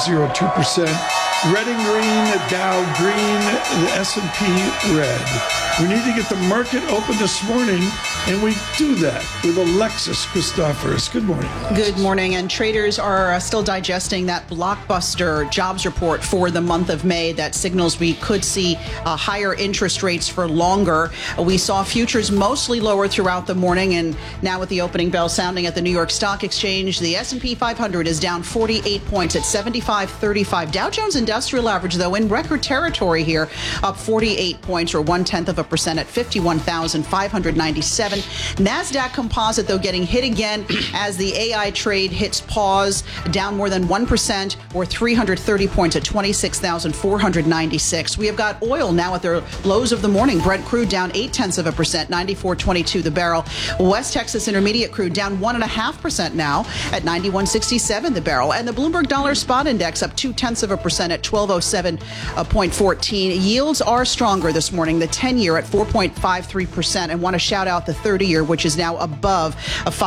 0.02%. Red and green, Dow green, the S&P red. We need to get the market open this morning, and we do that with Alexis Christoforous. Good morning, Alexis. Good morning. And traders are still digesting that blockbuster jobs report for the month of May that signals we could see higher interest rates for longer. We saw futures mostly lower throughout the morning, and now with the opening bell sounding at the New York Stock Exchange, the S&P 500 is down 48 points at 75.35. Dow Jones Industrial Average, though, in record territory here, up 48 points or 0.1% at 51,597. NASDAQ Composite, though, getting hit again as the AI trade hits pause, down more than 1% or 330 points at 26,496. We have got oil now at their lows of the morning. Brent crude down 0.8%, 94.22 the barrel. West Texas Intermediate crude down 1.5% now at 91.67 the barrel. And the Bloomberg Dollar Spot Index up 0.2% at 1207.14. Yields are stronger this morning. The 10-year at 4.53%, and want to shout out the 30-year, which is now above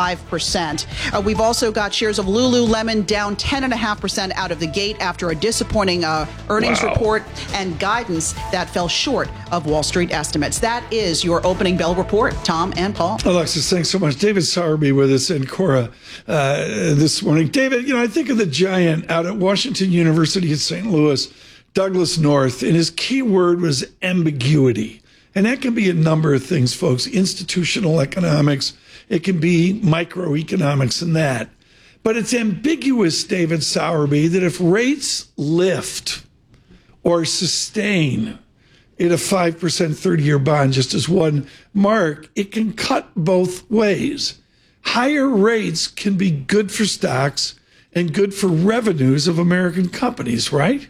5%. We've also got shares of Lululemon down 10.5% out of the gate after a disappointing earnings report and guidance that fell short of Wall Street estimates. That is your opening bell report. Tom and Paul. Alexis, thanks so much. David Sowerby with us and Cora this morning. David, I think of the giant out at Washington University in St. Louis, Douglas North, and his key word was ambiguity. And that can be a number of things, folks. Institutional economics. It can be microeconomics and that. But it's ambiguous, David Sowerby, that if rates lift or sustain in a 5% 30-year bond, just as one mark, it can cut both ways. Higher rates can be good for stocks and good for revenues of American companies, right?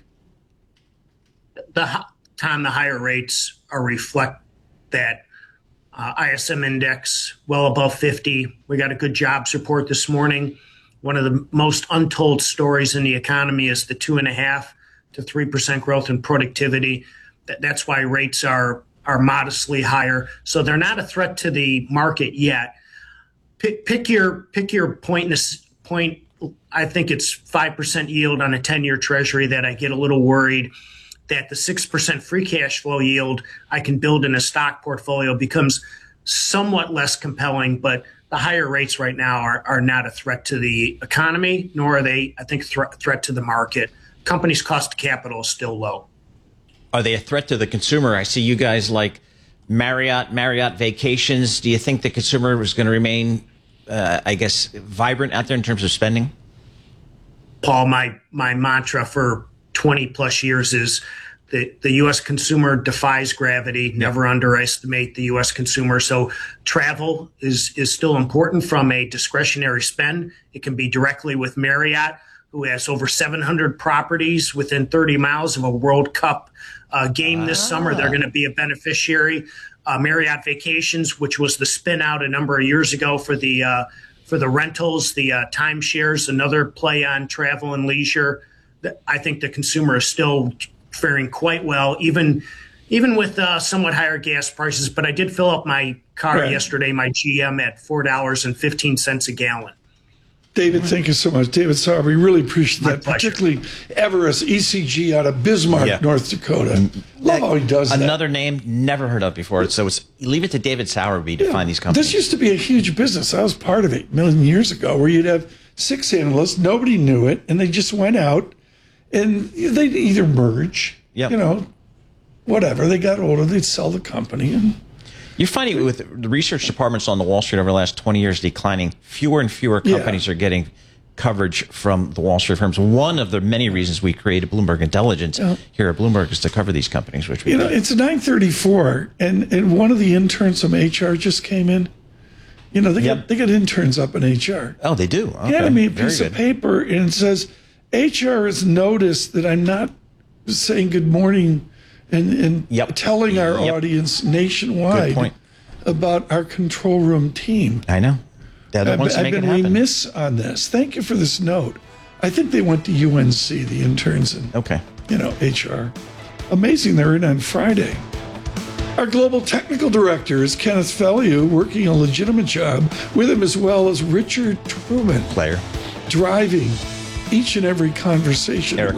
The higher rates reflect that ISM index well above 50. We got a good jobs report this morning. One of the most untold stories in the economy is the 2.5% to 3% growth in productivity. That's why rates are modestly higher. So they're not a threat to the market yet. Pick your point. In this point, I think it's 5% yield on a 10-year Treasury that I get a little worried that the 6% free cash flow yield I can build in a stock portfolio becomes somewhat less compelling. But the higher rates right now are not a threat to the economy, nor are they, I think, threat to the market. Companies' cost of capital is still low. Are they a threat to the consumer? I see you guys like Marriott Vacations. Do you think the consumer is going to remain, vibrant out there in terms of spending? Paul, my mantra for 20 plus years is the U.S. consumer defies gravity. Never underestimate the U.S. consumer. So travel is still important from a discretionary spend. It can be directly with Marriott, who has over 700 properties within 30 miles of a World Cup game this summer. They're going to be a beneficiary. Marriott Vacations, which was the spin out a number of years ago for the rentals, the timeshares, another play on travel and leisure. I think the consumer is still faring quite well, even with somewhat higher gas prices. But I did fill up my car yesterday, my GM, at $4.15 a gallon. David, thank you so much. David Sowerby, really appreciate that. Particularly Everest ECG out of Bismarck, North Dakota. Love how he does that. Another name never heard of before. So leave it to David Sowerby to find these companies. This used to be a huge business. I was part of it a million years ago, where you'd have 6 analysts, nobody knew it, and they just went out and they'd either merge, whatever. They got older, they'd sell the company. And you're finding with the research departments on the Wall Street over the last 20 years declining, fewer and fewer companies are getting coverage from the Wall Street firms. One of the many reasons we created Bloomberg Intelligence here at Bloomberg is to cover these companies, which we it's 9:34, and one of the interns from HR just came in. They got interns up in HR. Oh, they do? Okay. He handed me a piece of paper, and it says, HR has noticed that I'm not saying good morning and telling our audience nationwide about our control room team. I know. I've been remiss on this. Thank you for this note. I think they went to UNC, the interns, and HR. Amazing they're in on Friday. Our global technical director is Kenneth Feliu, working a legitimate job. With him as well as Richard Truman, player, driving each and every conversation. Eric